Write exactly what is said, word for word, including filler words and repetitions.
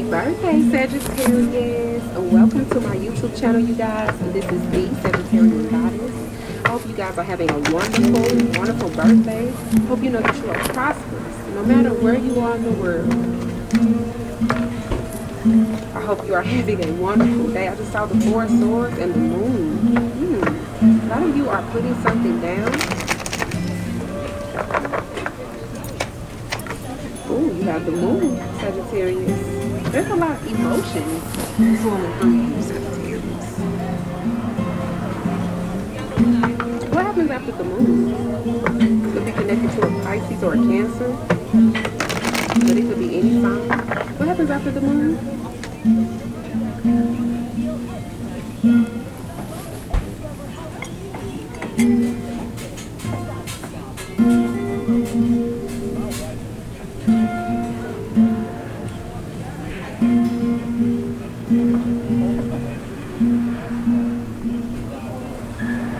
birthday, Sagittarius. Welcome to my YouTube channel, you guys. This is the Sagittarian Goddess. I hope you guys are having a wonderful, wonderful birthday. Hope you know that you are prosperous, no matter where you are in the world. I hope you are having a wonderful day. I just saw the Four of Swords and the Moon. Hmm. A lot of you are putting something down. Oh, you have the Moon, Sagittarius. There's a lot of emotions flowing through you, Sagittarius. What happens after the Moon? It could be connected to a Pisces or a Cancer, but it could be any sign. What happens after the Moon?